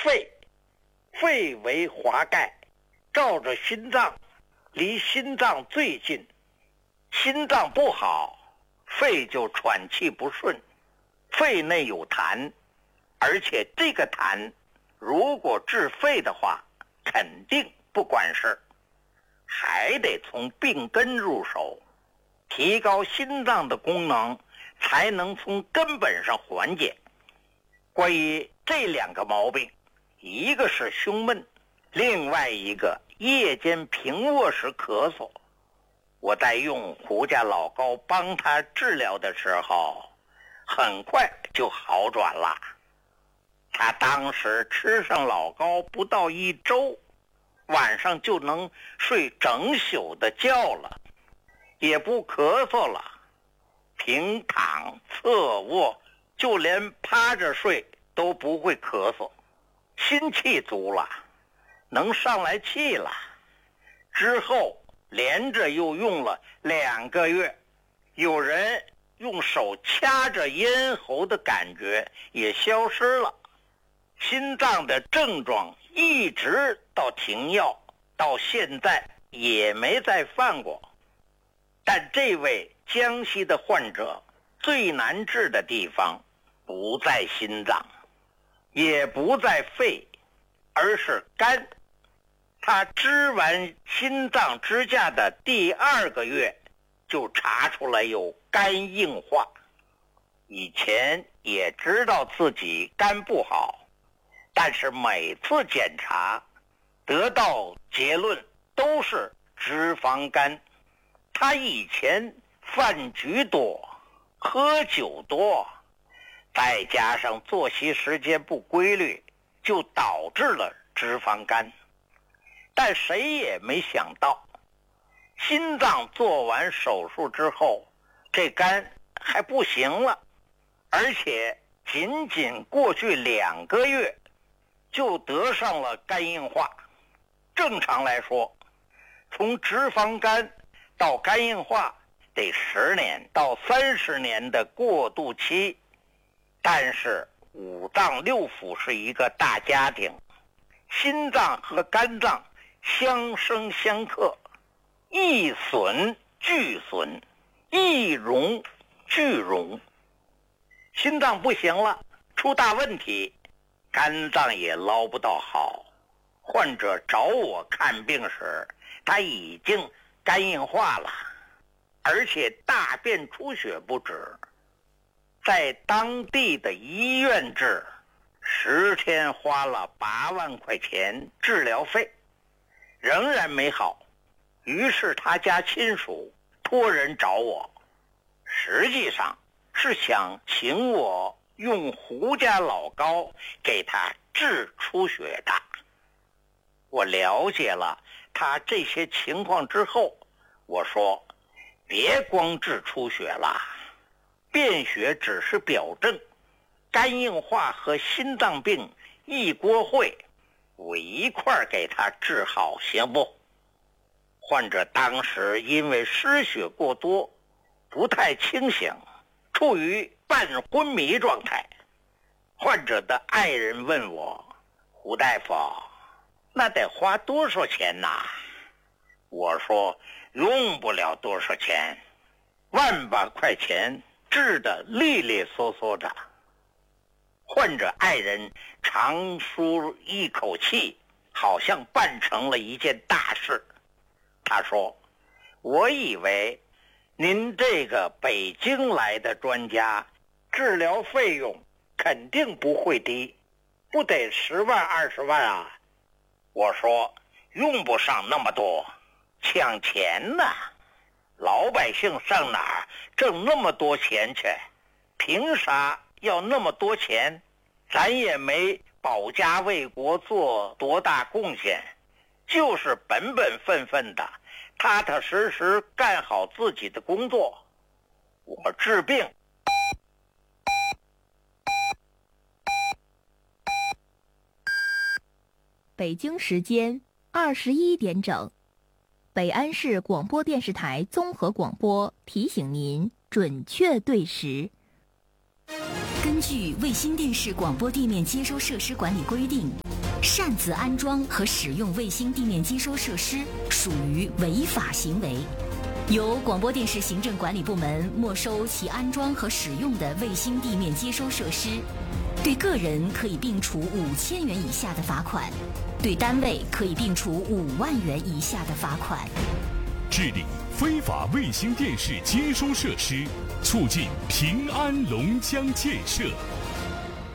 肺为华盖，照着心脏，离心脏最近。心脏不好，肺就喘气不顺，肺内有痰，而且这个痰如果治肺的话，肯定不管事，还得从病根入手，提高心脏的功能，才能从根本上缓解。关于这两个毛病，一个是胸闷，另外一个夜间平卧时咳嗽。我在用胡家老膏帮他治疗的时候，很快就好转了。他当时吃上老膏不到1周，晚上就能睡整宿的觉了，也不咳嗽了，平躺侧卧，就连趴着睡都不会咳嗽，心气足了，能上来气了。之后连着又用了2个月，有人用手掐着咽喉的感觉也消失了，心脏的症状一直到停药，到现在也没再犯过。但这位江西的患者最难治的地方不在心脏，也不在肺，而是肝。他支完心脏支架的第2个月，就查出来有肝硬化。以前也知道自己肝不好，但是每次检查得到结论都是脂肪肝。他以前饭局多，喝酒多，再加上作息时间不规律，就导致了脂肪肝。但谁也没想到，心脏做完手术之后，这肝还不行了，而且仅仅过去2个月就得上了肝硬化。正常来说，从脂肪肝到肝硬化得10年到30年的过渡期，但是5脏6腑是一个大家庭，心脏和肝脏相生相克，一损俱损，一荣俱荣。心脏不行了，出大问题，肝脏也捞不到好。患者找我看病时，他已经肝硬化了，而且大便出血不止，在当地的医院治，10天花了8万块钱治疗费，仍然没好。于是他家亲属托人找我，实际上是想请我用胡家老膏给他治出血的。我了解了他这些情况之后，我说别光治出血了，便血只是表症，肝硬化和心脏病一锅烩，我一块给他治好行不？患者当时因为失血过多，不太清醒，处于半昏迷状态。患者的爱人问我，胡大夫，那得花多少钱呐？我说用不了多少钱，万把块钱治得利利索索的。患者爱人长舒一口气，好像办成了一件大事。他说，我以为您这个北京来的专家，治疗费用肯定不会低，不得10万20万啊？我说用不上那么多，抢钱呢，老百姓上哪儿挣那么多钱去？凭啥要那么多钱？咱也没保家卫国做多大贡献，就是本本分分的踏踏实实干好自己的工作。我治病北京时间21点整，北安市广播电视台综合广播提醒您准确对时。 根据卫星电视广播地面接收设施管理规定， 擅自安装和使用卫星地面接收设施属于违法行为，由广播电视行政管理部门没收其安装和使用的卫星地面接收设施，对个人可以并处5000元以下的罚款，对单位可以并处5万元以下的罚款。 治理非法卫星电视接收设施，促进平安龙江建设。